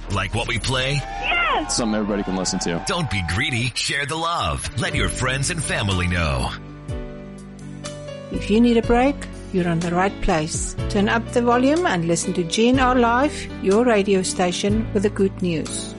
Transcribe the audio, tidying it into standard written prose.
Like what we play? Yes! Something everybody can listen to. Don't be greedy. Share the love. Let your friends and family know. If you need a break, you're on the right place. Turn up the volume and listen to GNR Live, your radio station with the good news.